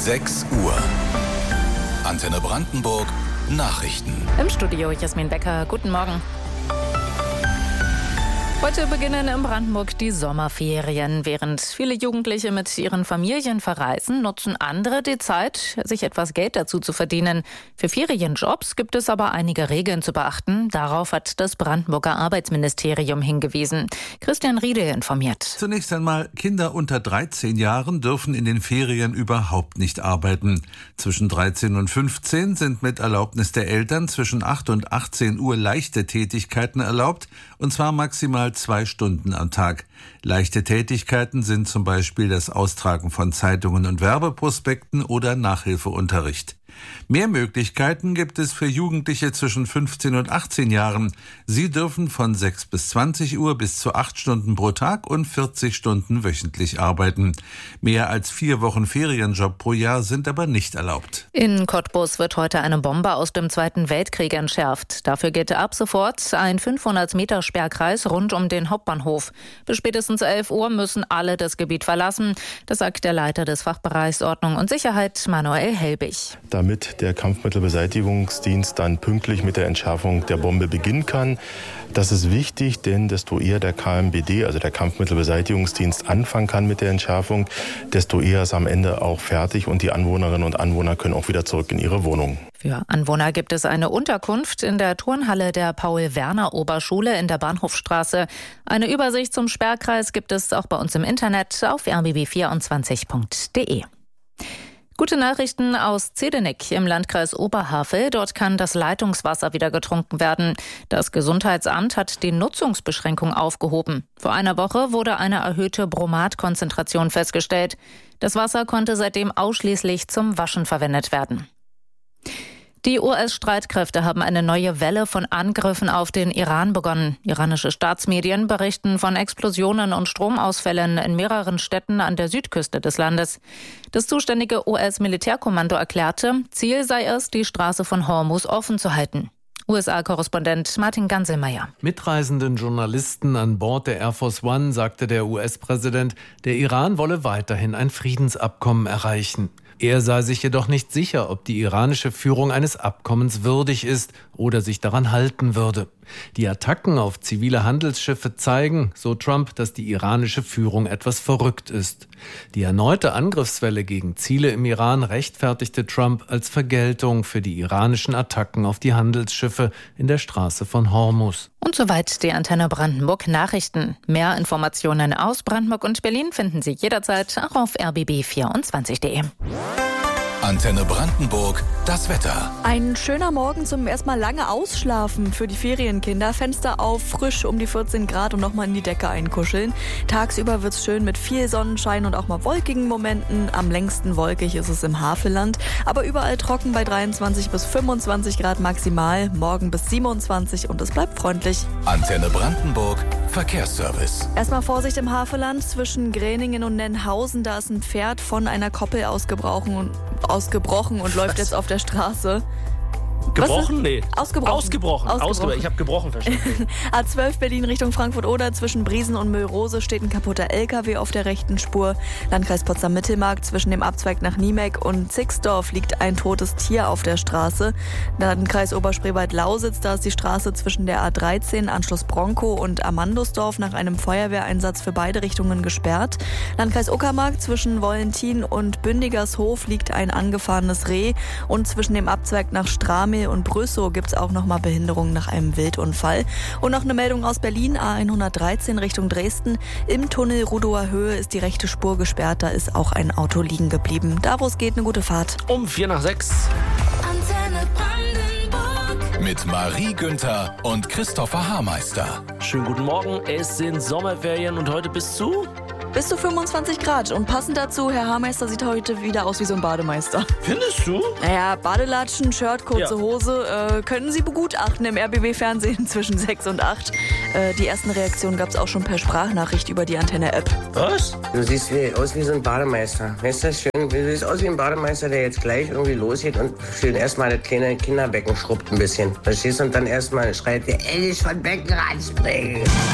6 Uhr. Antenne Brandenburg Nachrichten. Im Studio Jasmin Becker. Guten Morgen. Heute beginnen in Brandenburg die Sommerferien. Während viele Jugendliche mit ihren Familien verreisen, nutzen andere die Zeit, sich etwas Geld dazu zu verdienen. Für Ferienjobs gibt es aber einige Regeln zu beachten. Darauf hat das Brandenburger Arbeitsministerium hingewiesen. Christian Riedel informiert. Zunächst einmal, Kinder unter 13 Jahren dürfen in den Ferien überhaupt nicht arbeiten. Zwischen 13 und 15 sind mit Erlaubnis der Eltern zwischen 8 und 18 Uhr leichte Tätigkeiten erlaubt, und zwar maximal 2 Stunden am Tag. Leichte Tätigkeiten sind zum Beispiel das Austragen von Zeitungen und Werbeprospekten oder Nachhilfeunterricht. Mehr Möglichkeiten gibt es für Jugendliche zwischen 15 und 18 Jahren. Sie dürfen von 6 bis 20 Uhr bis zu 8 Stunden pro Tag und 40 Stunden wöchentlich arbeiten. Mehr als 4 Wochen Ferienjob pro Jahr sind aber nicht erlaubt. In Cottbus wird heute eine Bombe aus dem Zweiten Weltkrieg entschärft. Dafür gilt ab sofort ein 500-Meter-Sperrkreis rund um den Hauptbahnhof. Bis spätestens 11 Uhr müssen alle das Gebiet verlassen. Das sagt der Leiter des Fachbereichs Ordnung und Sicherheit, Manuel Helbig. Damit der Kampfmittelbeseitigungsdienst dann pünktlich mit der Entschärfung der Bombe beginnen kann. Das ist wichtig, denn desto eher der KMBD, also der Kampfmittelbeseitigungsdienst, anfangen kann mit der Entschärfung, desto eher ist am Ende auch fertig und die Anwohnerinnen und Anwohner können auch wieder zurück in ihre Wohnungen. Für Anwohner gibt es eine Unterkunft in der Turnhalle der Paul-Werner-Oberschule in der Bahnhofstraße. Eine Übersicht zum Sperrkreis gibt es auch bei uns im Internet auf rbb24.de. Gute Nachrichten aus Zedenik im Landkreis Oberhavel. Dort kann das Leitungswasser wieder getrunken werden. Das Gesundheitsamt hat die Nutzungsbeschränkung aufgehoben. Vor einer Woche wurde eine erhöhte Bromatkonzentration festgestellt. Das Wasser konnte seitdem ausschließlich zum Waschen verwendet werden. Die US-Streitkräfte haben eine neue Welle von Angriffen auf den Iran begonnen. Iranische Staatsmedien berichten von Explosionen und Stromausfällen in mehreren Städten an der Südküste des Landes. Das zuständige US-Militärkommando erklärte, Ziel sei es, die Straße von Hormuz offen zu halten. USA-Korrespondent Martin Ganselmeier. Mitreisenden Journalisten an Bord der Air Force One sagte der US-Präsident, der Iran wolle weiterhin ein Friedensabkommen erreichen. Er sei sich jedoch nicht sicher, ob die iranische Führung eines Abkommens würdig ist oder sich daran halten würde. Die Attacken auf zivile Handelsschiffe zeigen, so Trump, dass die iranische Führung etwas verrückt ist. Die erneute Angriffswelle gegen Ziele im Iran rechtfertigte Trump als Vergeltung für die iranischen Attacken auf die Handelsschiffe in der Straße von Hormuz. Und soweit die Antenne Brandenburg Nachrichten. Mehr Informationen aus Brandenburg und Berlin finden Sie jederzeit auch auf rbb24.de. Antenne Brandenburg, das Wetter. Ein schöner Morgen zum erstmal lange Ausschlafen für die Ferienkinder. Fenster auf, frisch um die 14 Grad und nochmal in die Decke einkuscheln. Tagsüber wird's schön mit viel Sonnenschein und auch mal wolkigen Momenten. Am längsten wolkig ist es im Havelland. Aber überall trocken bei 23 bis 25 Grad maximal. Morgen bis 27 und es bleibt freundlich. Antenne Brandenburg, Verkehrsservice. Erstmal Vorsicht im Havelland zwischen Gräningen und Nennhausen. Da ist ein Pferd von einer Koppel ausgebrochen und läuft jetzt auf der Straße. Gebrochen? Nee. Ausgebrochen. Ich habe gebrochen verstanden. A12 Berlin Richtung Frankfurt-Oder. Zwischen Briesen und Müllrose steht ein kaputter LKW auf der rechten Spur. Landkreis Potsdam-Mittelmark zwischen dem Abzweig nach Niemeck und Zixdorf liegt ein totes Tier auf der Straße. Landkreis Oberspreewald-Lausitz, da ist die Straße zwischen der A13, Anschluss Bronkow und Amandusdorf nach einem Feuerwehreinsatz für beide Richtungen gesperrt. Landkreis Uckermark zwischen Wollentin und Bündigershof liegt ein angefahrenes Reh. Und zwischen dem Abzweig nach Stramel und Brüssow gibt es auch nochmal Behinderungen nach einem Wildunfall. Und noch eine Meldung aus Berlin, A113 Richtung Dresden. Im Tunnel Rudower Höhe ist die rechte Spur gesperrt, da ist auch ein Auto liegen geblieben. Da, wo es geht, eine gute Fahrt. Um 5:45. Antenne Brandenburg. Mit Marie Günther und Christopher Haarmeister. Schönen guten Morgen, es sind Sommerferien und heute bis zu 25 Grad. Und passend dazu, Herr Haarmeister sieht heute wieder aus wie so ein Bademeister. Findest du? Naja, Badelatschen, Shirt, kurze Ja. Hose, können Sie begutachten im RBB-Fernsehen zwischen 6 und 8. Die ersten Reaktionen gab es auch schon per Sprachnachricht über die Antenne-App. Was? Du siehst aus wie so ein Bademeister. Weißt du, schön, du siehst aus wie ein Bademeister, der jetzt gleich irgendwie losgeht und schön erstmal das kleine Kinderbecken schrubbt ein bisschen. Verstehst du? Und dann erstmal schreit, der Elch von Beckenrand springen.